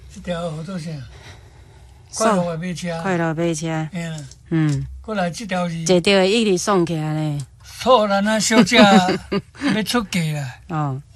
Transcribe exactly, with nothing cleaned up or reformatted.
这条好多啥？快乐马车。 快乐马车。 嗯。 嗯。 过来这条是。 坐着一直送起来咧。 错啦，那小姐要出嫁啦。 哦。